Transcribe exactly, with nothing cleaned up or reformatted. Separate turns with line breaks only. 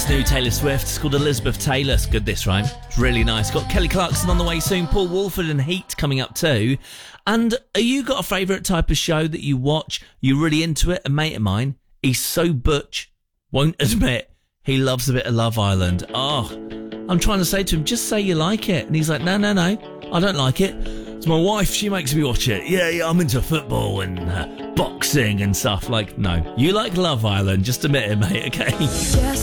That's new Taylor Swift. It's called Elizabeth Taylor. It's good, this, right? It's really nice. Got Kelly Clarkson on the way soon. Paul Woolford and Heat coming up too. And are you got a favourite type of show that you watch? You're really into it? A mate of mine, he's so butch, won't admit he loves a bit of Love Island. Oh, I'm trying to say to him, just say you like it. And he's like, no, no, no, I don't like it. It's my wife, she makes me watch it. Yeah, yeah, I'm into football and uh, boxing and stuff. Like, no, you like Love Island. Just admit it, mate, okay?
Yes.